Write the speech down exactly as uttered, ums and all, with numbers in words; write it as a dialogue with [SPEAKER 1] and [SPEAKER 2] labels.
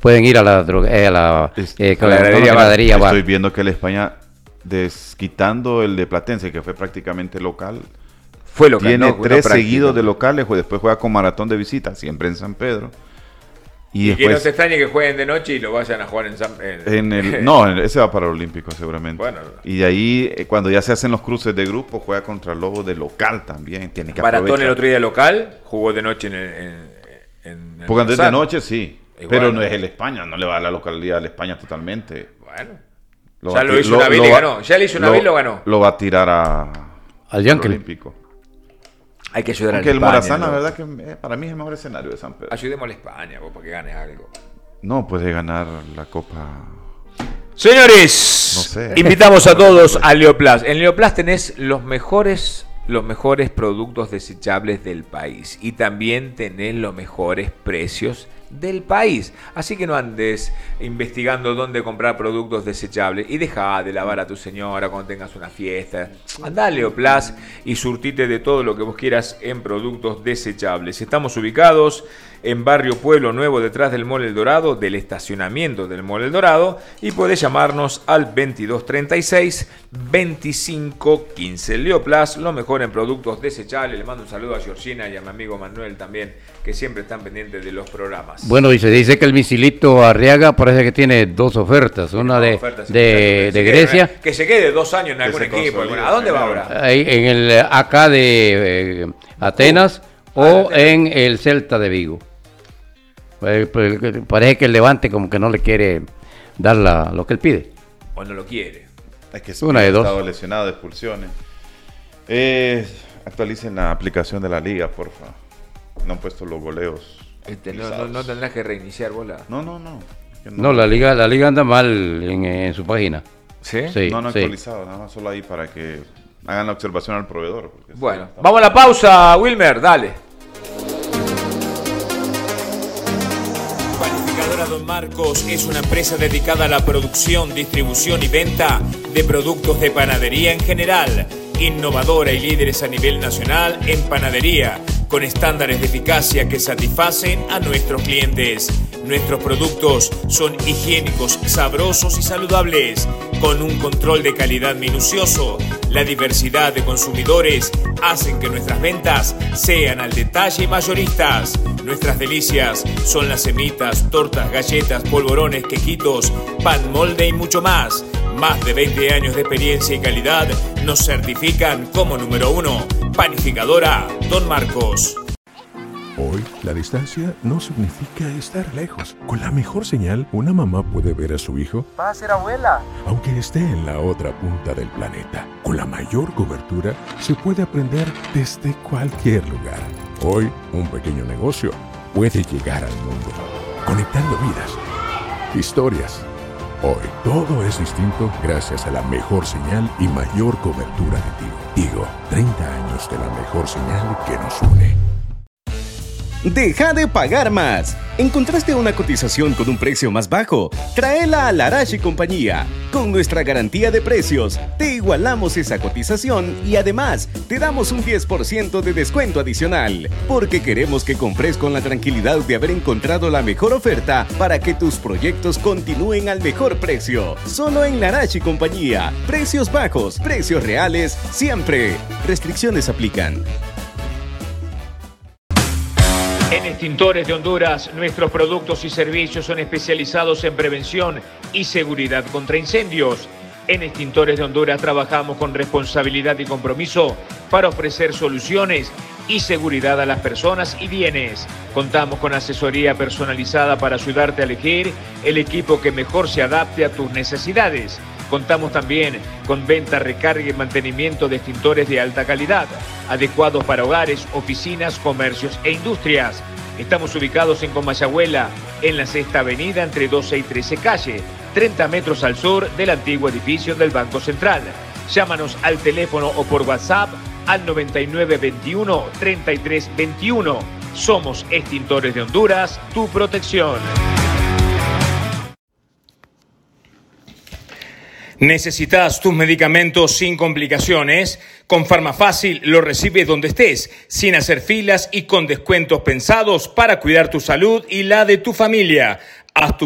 [SPEAKER 1] pueden ir a la, eh, a la, eh,
[SPEAKER 2] a la heladería
[SPEAKER 1] bar.
[SPEAKER 2] Estoy
[SPEAKER 1] bar.
[SPEAKER 2] viendo que la España, desquitando el de Platense, que fue prácticamente local,
[SPEAKER 3] fue local,
[SPEAKER 2] tiene
[SPEAKER 3] no,
[SPEAKER 2] tres seguidos de locales, después juega con maratón de visita, siempre en San Pedro.
[SPEAKER 3] Y, y después, que no se extrañe que jueguen de noche y lo vayan a jugar en San Pedro.
[SPEAKER 2] En el, no, ese va para el Olímpico seguramente.
[SPEAKER 3] Bueno.
[SPEAKER 2] Y de ahí, cuando ya se hacen los cruces de grupo, juega contra el Lobo de local también. Tiene que
[SPEAKER 3] Maratón
[SPEAKER 2] aprovechar.
[SPEAKER 3] El otro día local, jugó de noche en el... En, en el
[SPEAKER 2] Porque de noche sí,
[SPEAKER 3] igual,
[SPEAKER 2] pero no es el España, no le va a la localidad a la España totalmente.
[SPEAKER 3] Bueno,
[SPEAKER 2] lo
[SPEAKER 3] ya
[SPEAKER 2] a,
[SPEAKER 3] lo hizo
[SPEAKER 2] lo,
[SPEAKER 3] una vez
[SPEAKER 2] y
[SPEAKER 3] ganó. Ya le hizo una
[SPEAKER 2] lo,
[SPEAKER 3] vez y lo ganó.
[SPEAKER 2] Lo va a tirar a,
[SPEAKER 1] al Yankee
[SPEAKER 2] Olímpico.
[SPEAKER 3] Hay que ayudar
[SPEAKER 2] Porque
[SPEAKER 3] a
[SPEAKER 2] el
[SPEAKER 3] España.
[SPEAKER 2] Morazán,
[SPEAKER 3] ¿no?
[SPEAKER 2] la verdad que eh, para mí es el mejor escenario de San Pedro.
[SPEAKER 3] Ayudemos a la España, vos, para que ganes algo.
[SPEAKER 2] No puede ganar la Copa.
[SPEAKER 3] Señores,
[SPEAKER 2] no sé.
[SPEAKER 3] invitamos a todos a Leoplast. En Leoplast tenés los mejores, los mejores productos desechables del país y también tenés los mejores precios del país. Así que no andes investigando dónde comprar productos desechables y deja de lavar a tu señora cuando tengas una fiesta. Andá a Leoplast y surtite de todo lo que vos quieras en productos desechables. Estamos ubicados en Barrio Pueblo Nuevo, detrás del Mall El Dorado, del estacionamiento del Mall El Dorado, y podés llamarnos al veintidós treinta y seis veinticinco quince. Leoplast, lo mejor en productos desechables. Le mando un saludo a Georgina y a mi amigo Manuel también, que siempre están pendientes de los programas.
[SPEAKER 1] Bueno, y se dice que el misilito Arriaga parece que tiene dos ofertas, una de,
[SPEAKER 3] ofertas,
[SPEAKER 1] de, de
[SPEAKER 3] que
[SPEAKER 1] Grecia.
[SPEAKER 3] Quede, que se quede dos años en algún equipo. ¿A dónde va ahora?
[SPEAKER 1] Ahí, en el A K de eh, Atenas uh, o ah, en el Celta de Vigo. Parece que el Levante como que no le quiere dar la, lo que él pide.
[SPEAKER 3] O no lo quiere.
[SPEAKER 2] Es que
[SPEAKER 1] una de dos.
[SPEAKER 2] Ha estado lesionado de expulsiones. Eh, actualicen la aplicación de la liga, porfa. No han puesto los goleos.
[SPEAKER 3] Este, no, no, no tendrás que reiniciar bola.
[SPEAKER 2] No, no, no.
[SPEAKER 1] No, no, la liga, la liga anda mal en, en su página.
[SPEAKER 3] ¿Sí?
[SPEAKER 2] Sí, no, no
[SPEAKER 1] sí.
[SPEAKER 2] actualizado, nada más solo ahí para que hagan la observación al proveedor.
[SPEAKER 3] Bueno, vamos a la pausa, Wilmer, dale. Panificadora Don Marcos es una empresa dedicada a la producción, distribución y venta de productos de panadería en general. Innovadora y líderes a nivel nacional en panadería, con estándares de eficacia que satisfacen a nuestros clientes. Nuestros productos son higiénicos, sabrosos y saludables, con un control de calidad minucioso. La diversidad de consumidores hacen que nuestras ventas sean al detalle y mayoristas. Nuestras delicias son las semitas, tortas, galletas, polvorones, quequitos, pan molde y mucho más. Más de veinte años de experiencia y calidad nos certifican como número uno. Panificadora Don Marcos.
[SPEAKER 4] Hoy, la distancia no significa estar lejos. Con la mejor señal, una mamá puede ver a su hijo.
[SPEAKER 5] Va a ser abuela.
[SPEAKER 4] Aunque esté en la otra punta del planeta. Con la mayor cobertura, se puede aprender desde cualquier lugar. Hoy, un pequeño negocio puede llegar al mundo, conectando vidas, historias. Hoy, todo es distinto gracias a la mejor señal y mayor cobertura de Tigo. Tigo, treinta años de la mejor señal que nos une.
[SPEAKER 6] Deja de pagar más. ¿Encontraste una cotización con un precio más bajo? Tráela a Larache y Compañía. Con nuestra garantía de precios, te igualamos esa cotización y además te damos un diez por ciento de descuento adicional. Porque queremos que compres con la tranquilidad de haber encontrado la mejor oferta para que tus proyectos continúen al mejor precio. Solo en Larache y Compañía. Precios bajos, precios reales, siempre. Restricciones aplican.
[SPEAKER 3] En Extintores de Honduras, nuestros productos y servicios son especializados en prevención y seguridad contra incendios. En Extintores de Honduras trabajamos con responsabilidad y compromiso para ofrecer soluciones y seguridad a las personas y bienes. Contamos con asesoría personalizada para ayudarte a elegir el equipo que mejor se adapte a tus necesidades. Contamos también con venta, recarga y mantenimiento de extintores de alta calidad, adecuados para hogares, oficinas, comercios e industrias. Estamos ubicados en Comayagüela, en la Sexta Avenida, entre doce y trece calle, treinta metros al sur del antiguo edificio del Banco Central. Llámanos al teléfono o por WhatsApp al noventa y nueve veintiuno treinta y tres veintiuno. Somos Extintores de Honduras, tu protección. ¿Necesitas tus medicamentos sin complicaciones? Con Farmafácil lo recibes donde estés, sin hacer filas y con descuentos pensados para cuidar tu salud y la de tu familia. Haz tu